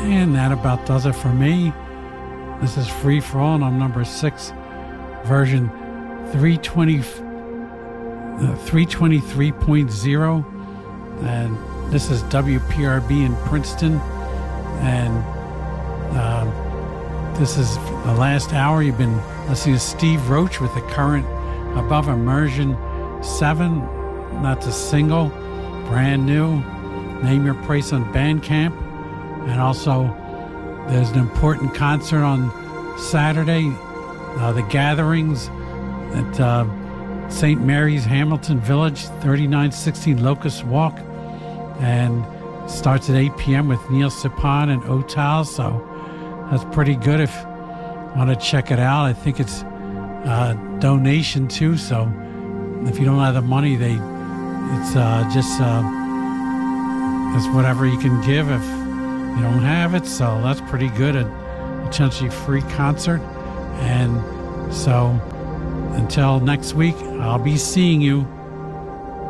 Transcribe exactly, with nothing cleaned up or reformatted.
And that about does it for me. This is Free For All, and I'm number six, version three twenty, uh, three twenty-three point oh. And this is W P R B in Princeton. And uh, this is the last hour. You've been listening to Steve Roach with the current Above Immersion seven. That's a single, brand new. Name Your Price on Bandcamp. And also, there's an important concert on Saturday, uh, the Gatherings at uh, Saint Mary's Hamilton Village, thirty-nine sixteen Locust Walk, and starts at eight p.m. with Neil Sipan and Otal. So that's pretty good if you want to check it out. I think it's a donation too, so if you don't have the money, they it's uh, just uh, it's whatever you can give if you don't have it. So that's pretty good. A potentially free concert. And so until next week, I'll be seeing you.